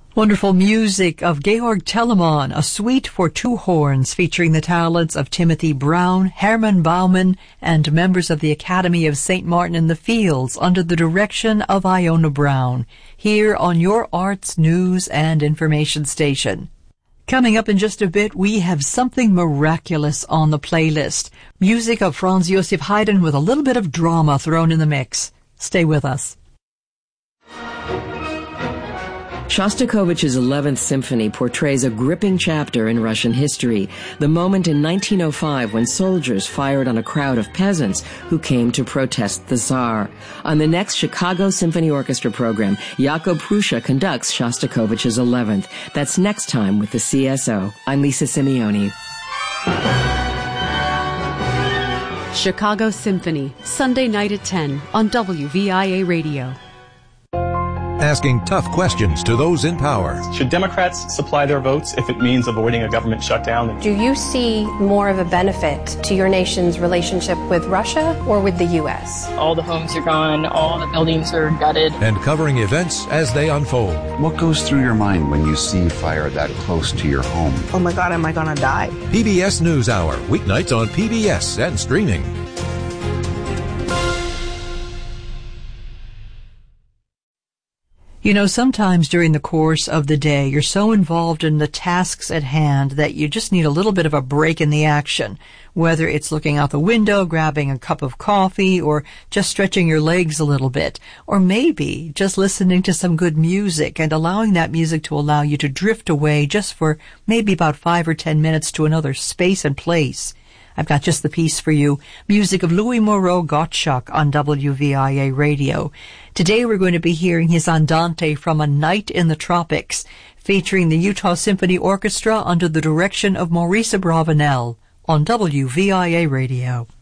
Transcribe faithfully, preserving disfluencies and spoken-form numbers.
Wonderful music of Georg Telemann, a suite for two horns featuring the talents of Timothy Brown, Herman Baumann, and members of the Academy of Saint Martin in the Fields under the direction of Iona Brown, here on your Arts, News, and Information Station. Coming up in just a bit, we have something miraculous on the playlist. Music of Franz Josef Haydn with a little bit of drama thrown in the mix. Stay with us. Shostakovich's eleventh Symphony portrays a gripping chapter in Russian history, the moment in nineteen oh five when soldiers fired on a crowd of peasants who came to protest the Tsar. On the next Chicago Symphony Orchestra program, Jakob Prussia conducts Shostakovich's eleventh. That's next time with the C S O. I'm Lisa Simeone. Chicago Symphony, Sunday night at ten on W V I A Radio. Asking tough questions to those in power. Should Democrats supply their votes if it means avoiding a government shutdown? Do you see more of a benefit to your nation's relationship with Russia or with the U S? All the homes are gone, all the buildings are gutted. And covering events as they unfold. What goes through your mind when you see fire that close to your home? Oh my God, am I gonna die? P B S NewsHour, weeknights on P B S and streaming. You know, sometimes during the course of the day, you're so involved in the tasks at hand that you just need a little bit of a break in the action, whether it's looking out the window, grabbing a cup of coffee, or just stretching your legs a little bit, or maybe just listening to some good music and allowing that music to allow you to drift away just for maybe about five or ten minutes to another space and place. I've got just the piece for you, music of Louis Moreau Gottschalk on W V I A Radio. Today we're going to be hearing his Andante from A Night in the Tropics, featuring the Utah Symphony Orchestra under the direction of Maurice Abravanel on W V I A Radio.